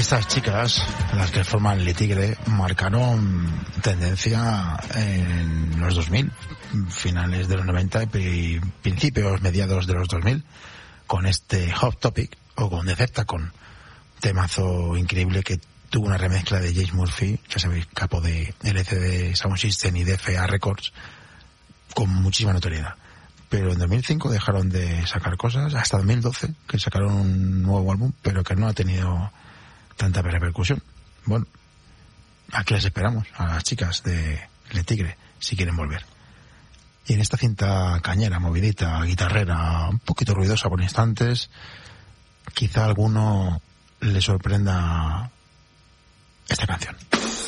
Estas chicas, las que forman Le Tigre, marcaron tendencia en los 2000, finales de los 90 y principios, mediados de los 2000, con este Hot Topic o con Decepticon, temazo increíble que tuvo una remezcla de James Murphy, ya sabéis, capo de LCD Sound System y de FA Records, con muchísima notoriedad. Pero en 2005 dejaron de sacar cosas, hasta 2012, que sacaron un nuevo álbum, pero que no ha tenido tanta repercusión. Bueno, aquí las esperamos, a las chicas de Le Tigre, si quieren volver. Y en esta cinta cañera, movidita, guitarrera, un poquito ruidosa por instantes, quizá a alguno le sorprenda esta canción.